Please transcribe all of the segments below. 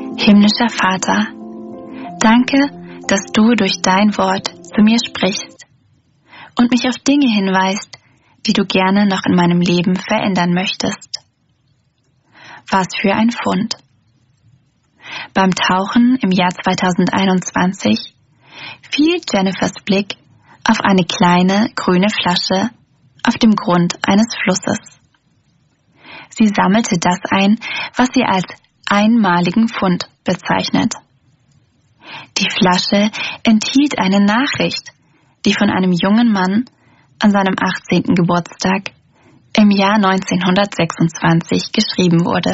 Himmlischer Vater, danke, dass du durch dein Wort zu mir sprichst und mich auf Dinge hinweist, die du gerne noch in meinem Leben verändern möchtest. Was für ein Fund! Beim Tauchen im Jahr 2021 fiel Jennifers Blick auf eine kleine grüne Flasche auf dem Grund eines Flusses. Sie sammelte das ein, was sie als einmaligen Fund bezeichnet. Die Flasche enthielt eine Nachricht, die von einem jungen Mann an seinem 18. Geburtstag im Jahr 1926 geschrieben wurde.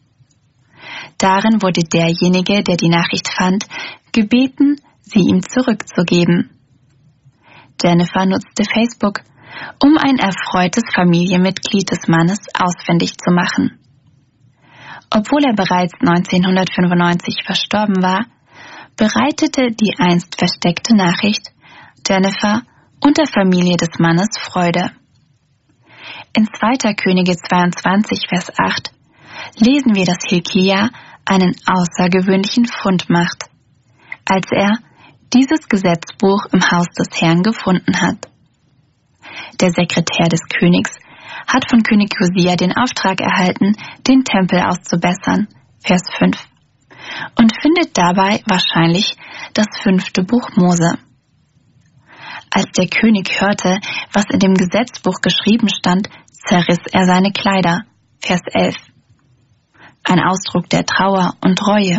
Darin wurde derjenige, der die Nachricht fand, gebeten, sie ihm zurückzugeben. Jennifer nutzte Facebook, um ein erfreutes Familienmitglied des Mannes ausfindig zu machen. Obwohl er bereits 1995 verstorben war, bereitete die einst versteckte Nachricht Jennifer und der Familie des Mannes Freude. In 2. Könige 22, Vers 8 lesen wir, dass Hilkia einen außergewöhnlichen Fund macht, als er dieses Gesetzbuch im Haus des Herrn gefunden hat. Der Sekretär des Königs hat von König Josia den Auftrag erhalten, den Tempel auszubessern, Vers 5, und findet dabei wahrscheinlich das 5. Buch Mose. Als der König hörte, was in dem Gesetzbuch geschrieben stand, zerriss er seine Kleider, Vers 11. Ein Ausdruck der Trauer und Reue.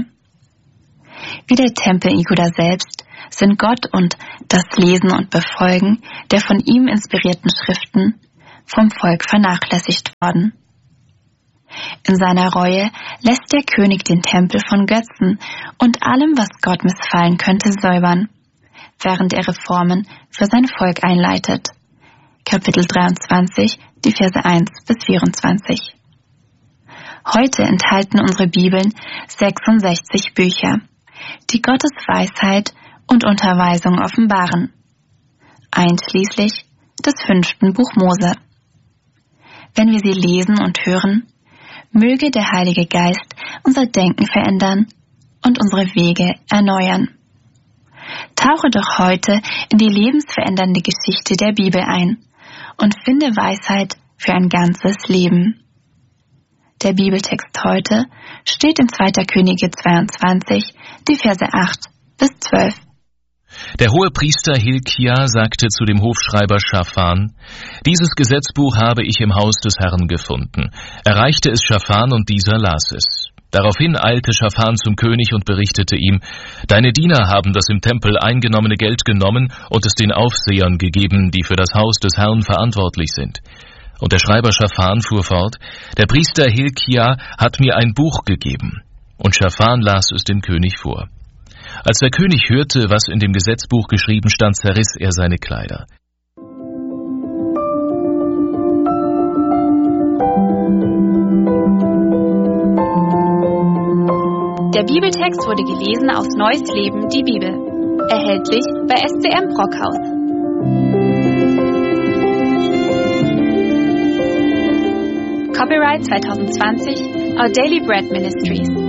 Wie der Tempel in Juda selbst sind Gott und das Lesen und Befolgen der von ihm inspirierten Schriften vom Volk vernachlässigt worden. In seiner Reue lässt der König den Tempel von Götzen und allem, was Gott missfallen könnte, säubern, während er Reformen für sein Volk einleitet. Kapitel 23, die Verse 1 bis 24. Heute enthalten unsere Bibeln 66 Bücher, die Gottes Weisheit und Unterweisung offenbaren, einschließlich des 5. Buch Mose. Wenn wir sie lesen und hören, möge der Heilige Geist unser Denken verändern und unsere Wege erneuern. Tauche doch heute in die lebensverändernde Geschichte der Bibel ein und finde Weisheit für ein ganzes Leben. Der Bibeltext heute steht in 2. Könige 22, die Verse 8 bis 12. Der Hohepriester Hilkia sagte zu dem Hofschreiber Schaphan: Dieses Gesetzbuch habe ich im Haus des Herrn gefunden. Er reichte es Schaphan und dieser las es. Daraufhin eilte Schaphan zum König und berichtete ihm: Deine Diener haben das im Tempel eingenommene Geld genommen und es den Aufsehern gegeben, die für das Haus des Herrn verantwortlich sind. Und der Schreiber Schaphan fuhr fort: Der Priester Hilkia hat mir ein Buch gegeben. Und Schaphan las es dem König vor. Als der König hörte, was in dem Gesetzbuch geschrieben stand, zerriss er seine Kleider. Der Bibeltext wurde gelesen aus Neues Leben, die Bibel. Erhältlich bei SCM Brockhaus. Copyright 2020, Our Daily Bread Ministries.